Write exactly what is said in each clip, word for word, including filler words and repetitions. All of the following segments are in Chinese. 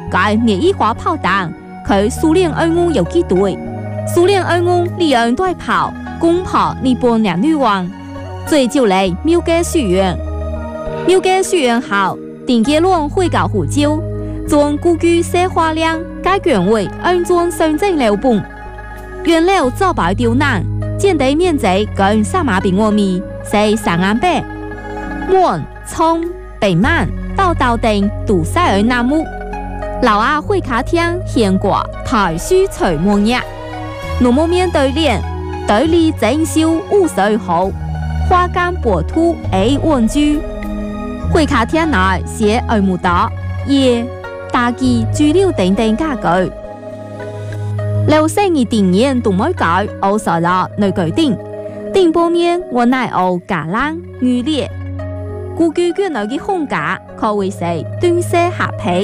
改灭一花炮弹，佢苏联二五游击队，苏联二五利用大炮攻破日本两女王，最就嚟庙街书院。庙街书院後，田家朗會教胡椒，將故居寫花亮改卷為安裝上正樓本，原料早白刁難，建地面積跟三馬平方米，係三萬八，門、窗、地幔、道道等都曬而楠木。老阿會卡廳顯掛台書隨模樣，農木面對聯，對立整修五歲後，花間薄土而穩居。會卡廳內寫耳目刀、葉、大機、豬柳等等家具。劉生兒電影同每改歐索了內舉定，頂部面我乃歐橄欖、魚裂，故居卷內嘅空架可謂是斷捨合皮。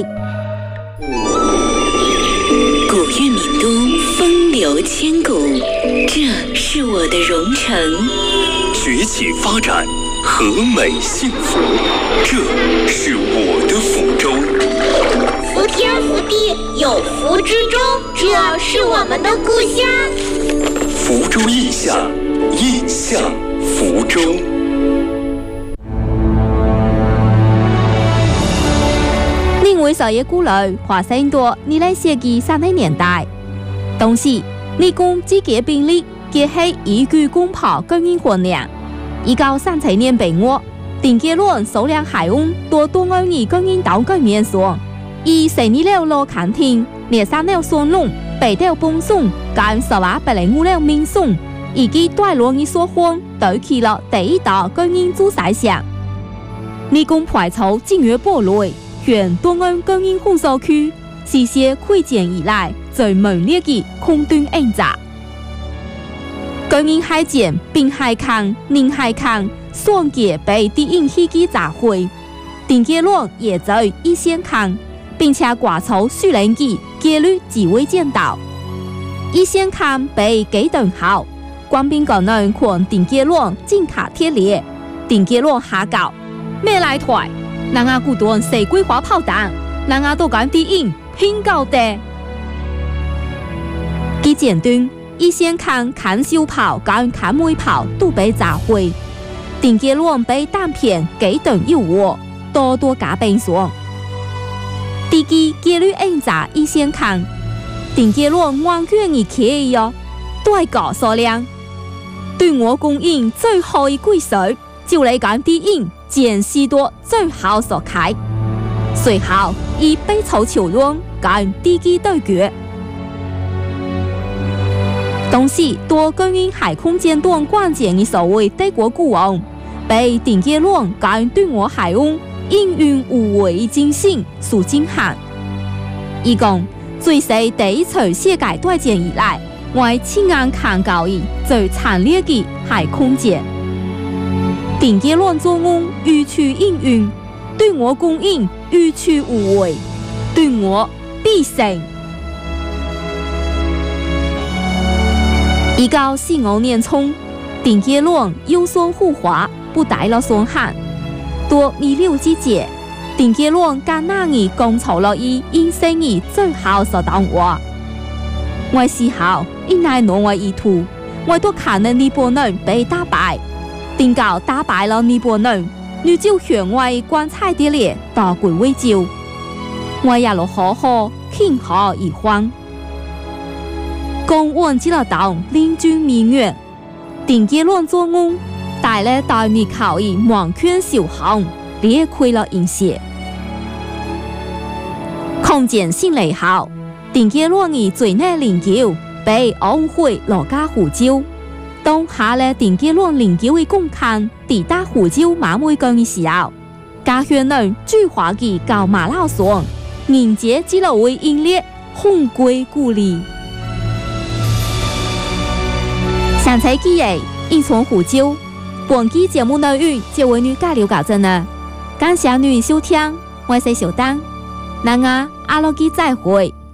古月名都風流千古，這是我的蓉城。 崛起發展，和美幸福，這是我的福州。 福天福地，有福之州，這是我們的故鄉。 福州印象，印象福州。 另外少爺古來發生多二零世紀三十年代，當時日軍集結兵力，結合一舉攻破軍營混亂。一九三七年八月，田家朗數量海岸到東岸以軍營島改面上，以成立了羅坎亭、列山了雙龍、北島幫松、跟十八百零五了民松，以及大羅嘅所荒，對起了第一道軍營主賽場。日軍派出警衛部隊，向東岸軍營封鎖區實施開戰以來最猛烈嘅空軍演習。軍營海戰、濱海坑、寧海坑，雙傑被敵人飛機炸毀。田家朗也在一線坑，並且掛出水冷機，紀律極為嚴到。一線坑被擊斷後，官兵可能看田家朗進卡鐵列，田家朗下告咩來台，人家孤斷四桂花炮彈，人家都講敵人拼高地。機戰斷。一線坑砍手炮跟砍尾炮都被炸毀，田家朗被彈片擊斷右窩，多多加兵傷。敵機紀律演習一線坑，田家朗完全而企業對角數量，對我供應最後一歸水，就嚟講敵人見士多最後所開，隨後以被草球亂跟敵機對決。當時多軍營海空戰段關鍵嘅所謂帝國孤王，被田家朗跟對我海岸英勇無畏嘅精神所驚嚇。伊講最是第一次世界大戰以來，我親眼看到嘅最慘烈嘅海空戰。田家朗作案予取英勇，對我供應予取無畏，對我必勝。一九四五年春，田家朗右雙護華不帶了傷痕。到二六之節，田家朗艱難地講出了伊人生嘅最後一段話。我事後因來挪我意圖，我都看到日本人被打敗，定搞打敗了日本人，你就向我棺材地裏打鬼為招，我也落好好慶賀一番。講完這了當領軍民怨，田家朗作案，帶來大米靠以盲圈小巷，裂開了影血。抗戰勝利後，田家朗以最內領袖被奧運會落家胡椒，當下咧田家朗領袖嘅公看抵達胡椒馬尾崗嘅時候，家鄉人聚華嘅高馬路上，迎接這了位英烈紅歸故里。上次記憶一從胡椒，本期節目內容就為你介紹到這呢，感謝你收聽，我是小丹，咱啊阿羅基再會。